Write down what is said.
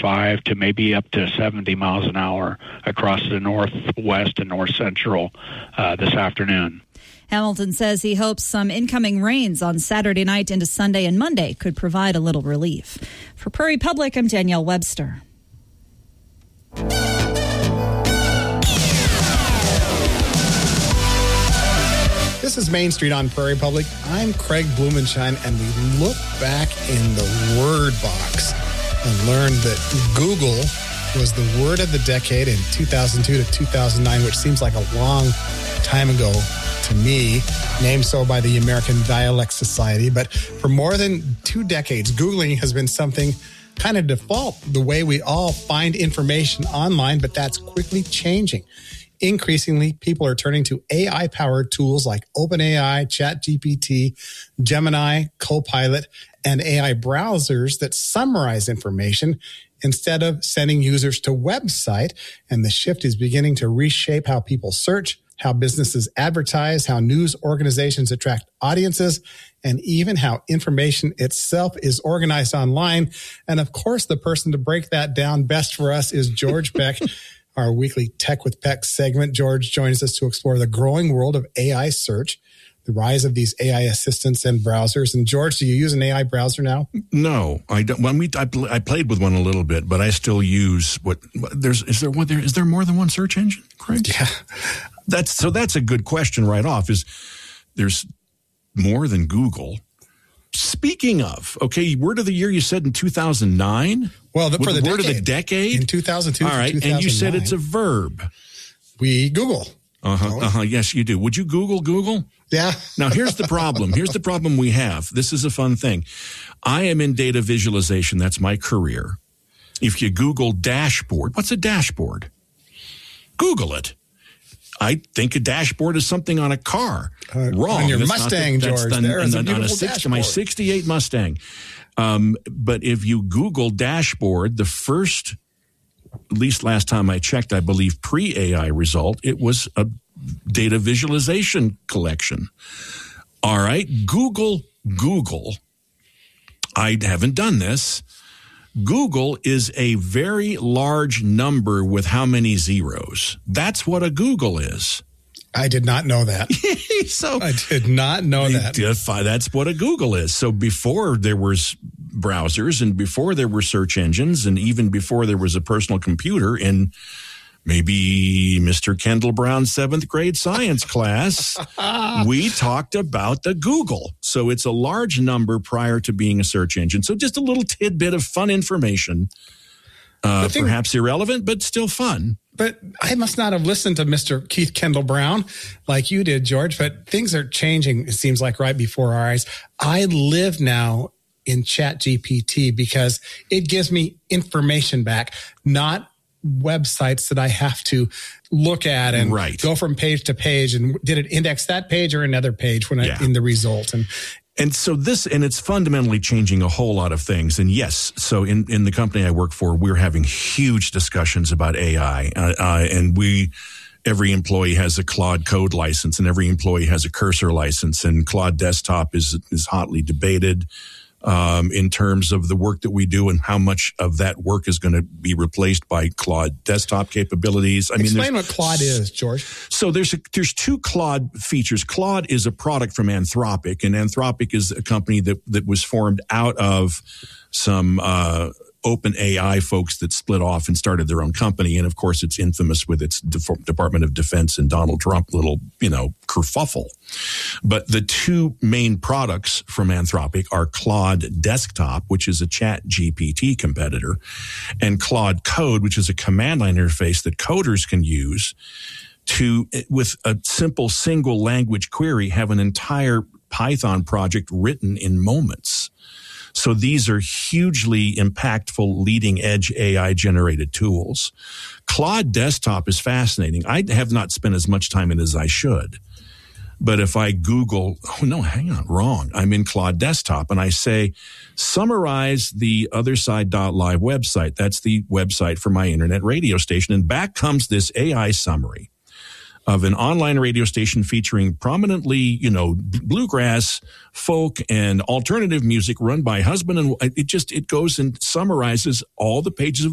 65 to maybe up to 70 miles an hour across the northwest and north central this afternoon. Hamilton says he hopes some incoming rains on Saturday night into Sunday and Monday could provide a little relief. For Prairie Public, I'm Danielle Webster. This is Main Street on Prairie Public. I'm Craig Blumenshine, and we look back in the word box and learned that Google was the word of the decade in 2002 to 2009, which seems like a long time ago to me, named so by the American Dialect Society. But for more than 2 decades, Googling has been something kind of default, the way we all find information online, but that's quickly changing. Increasingly, people are turning to AI-powered tools like OpenAI, ChatGPT, Gemini, Copilot, and AI browsers that summarize information instead of sending users to website. And the shift is beginning to reshape how people search, how businesses advertise, how news organizations attract audiences, and even how information itself is organized online. And of course, the person to break that down best for us is George Peck, our weekly Tech with Peck segment. George joins us to explore the growing world of AI search, the rise of these AI assistants and browsers. And George, do you use an AI browser now? No, I don't. Well, I played with one a little bit, but I still use is there more than one search engine, Craig? Yeah. That's a good question right off. There's more than Google. Speaking of, okay, word of the year you said in 2009? Well, for the word of the decade? In 2002 All right, to 2009. and you said it's a verb. We Google. Yes, you do. Would you Google? Yeah. Now, here's the problem. Here's the problem we have. This is a fun thing. I am in data visualization. That's my career. If you Google dashboard, what's a dashboard? Google it. I think a dashboard is something on a car. Wrong. On your Mustang, George. There is a beautiful dashboard. My 68 Mustang. But if you Google dashboard, the first, at least last time I checked, I believe pre-AI result, it was a data visualization collection. All right. Google. I haven't done this. Google is a very large number with how many zeros? That's what a Google is. I did not know that. I did not know that. That's what a Google is. So before there was browsers and before there were search engines and even before there was a personal computer in maybe Mr. Kendall Brown's 7th grade science class, we talked about the Google. So it's a large number prior to being a search engine. So just a little tidbit of fun information, perhaps irrelevant, but still fun. But I must not have listened to Mr. Keith Kendall Brown like you did, George, but things are changing, it seems like, right before our eyes. I live now in ChatGPT because it gives me information back, not websites that I have to look at and go from page to page. And did it index that page or another page in the result? And so it's fundamentally changing a whole lot of things. And yes, so in the company I work for, we're having huge discussions about AI. And every employee has a Claude Code license and every employee has a Cursor license, and Claude Desktop is hotly debated in terms of the work that we do and how much of that work is going to be replaced by Claude Desktop capabilities. Explain what Claude is, George. So there's 2 Claude features. Claude is a product from Anthropic, and Anthropic is a company that was formed out of some OpenAI folks that split off and started their own company. And of course, it's infamous with its Department of Defense and Donald Trump little, kerfuffle. But the 2 main products from Anthropic are Claude Desktop, which is a ChatGPT competitor, and Claude Code, which is a command line interface that coders can use to, with a simple single language query, have an entire Python project written in moments. So these are hugely impactful, leading-edge AI-generated tools. Claude Desktop is fascinating. I have not spent as much time in it as I should. But if I Google, wrong. I'm in Claude Desktop, and I say, summarize the otherside.live website. That's the website for my internet radio station. And back comes this AI summary of an online radio station featuring prominently, bluegrass, folk, and alternative music run by husband and it goes and summarizes all the pages of